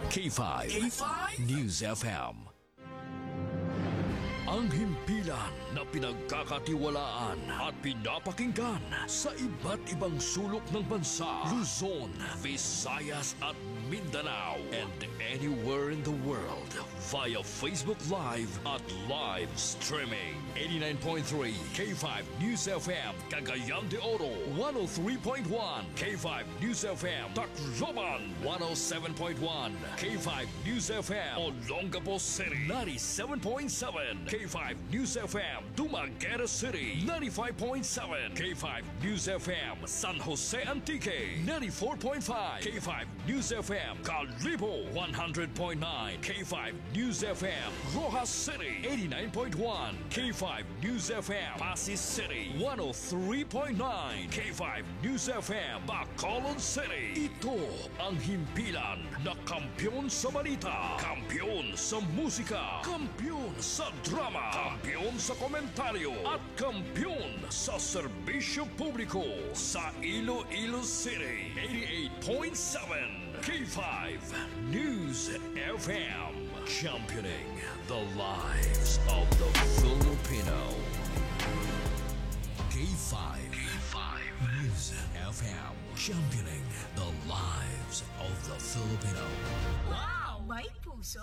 K5 News FM. Ang himpilan na pinagkakatiwalaan at pinapakinggan sa iba't ibang sulok ng bansa, Luzon, Visayas at Mindanao, and anywhere in the world via Facebook Live at live streaming. 89.3 K5 News FM Cagayan de Oro, 103.1 K5 News FM Tacloban, 107.1 K5 News FM Olongapo City, 97.7 K5 News FM Dumaguete City, 95.7 K5 News FM San Jose Antique, 94.5 K5 News FM Calibo, 100.9 K5 News FM Rojas City, 89.1 K5 News FM Pasig City, 103.9 K5 News FM Bacolod City. Ito ang himpilan na kampiyon sa balita, kampiyon sa musika, kampiyon sa drama, kampiyon sa komentaryo at kampiyon sa serbisyo publiko sa Iloilo City. 88.7 K5 News FM, championing the lives of the Filipino. K5 News FM, championing the lives of the Filipino. Wow! May puso!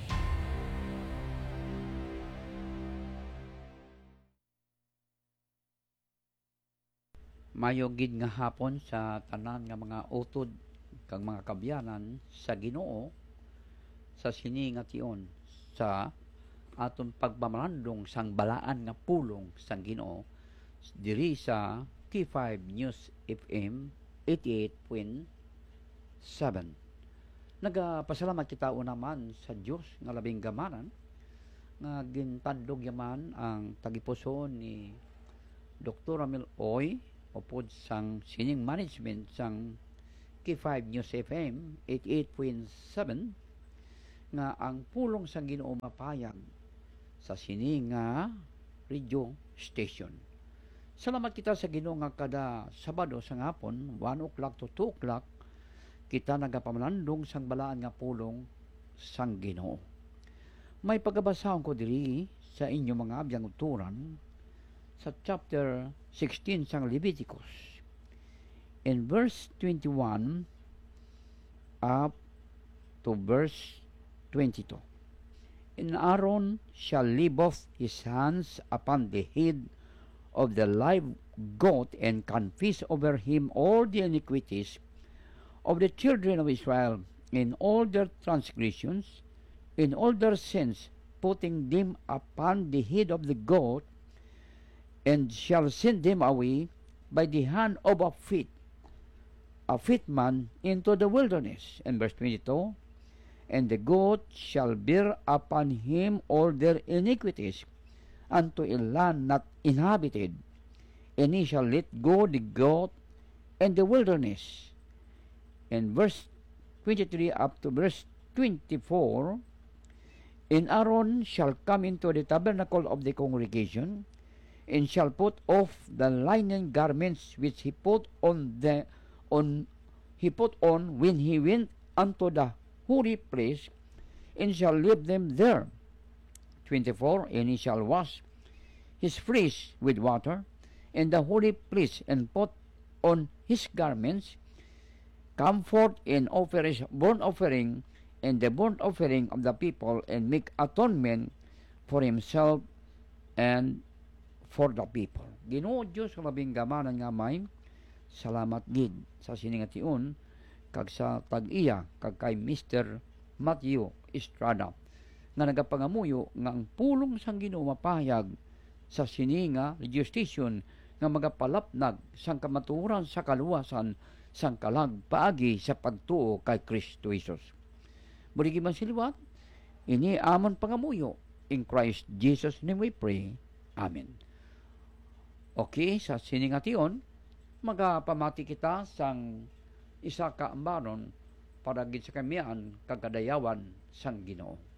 Mayogid nga hapon sa tanan nga mga utod kag mga kabyanan sa Ginoo sa sini nga tion sa aton pagpamalandong sang balaan nga pulong sang Ginoo diri sa K5 News FM 88.7. Nagapasalamat kita unaman sa Dios nga labing gamanan nga gintandog yaman ang tagipuson ni Dr. Amil Oy upod sang sining management sang K5 News FM 88.7 nga ang pulong sang Ginoo mapayag sa sining nga radio station. Salamat kita sa Ginoo nga kada Sabado sang hapon 1 o'clock to 2 o'clock kita nagapamalandong sang balaan nga pulong sang Ginoo. May pagabasahon ko diri sa inyo mga abiyang uturan sa chapter 16 sang Leviticus in verse 21 up to verse 22. And Aaron shall leave off his hands upon the head of the live goat and confess over him all the iniquities of the children of Israel in all their transgressions, in all their sins, putting them upon the head of the goat, and shall send them away by the hand of a fit man into the wilderness. And verse 22, and the goat shall bear upon him all their iniquities unto a land not inhabited, and he shall let go the goat in the wilderness. And verse 23 up to verse 24, and Aaron shall come into the tabernacle of the congregation, and shall put off the linen garments which he put on when he went unto the holy place, and shall leave them there. 24, and he shall wash his flesh with water in the holy place, and put on his garments, come forth and offer his burnt offering and the burnt offering of the people, and make atonement for himself and for the people. Ginoo Dios nga labing gamanan nga may salamat gid sa siningation kag sa tag-iya kag kay Mr. Matthew Estrada nga nagapangamuyo nga ang pulong sang Ginoo mapahayag sa sininga radio station nga magapalapnag sang kamatuoran sa kaluwasan sang kalag paagi sa pagtuo kay Kristo Jesus. Murigi man siliwat, ini amon pangamuyo in Christ Jesus name we pray. Amen. Okay, sa siningation, magapamati kita sang isa ka ambaron para gid sa kamian kagadayawan sang Ginoo.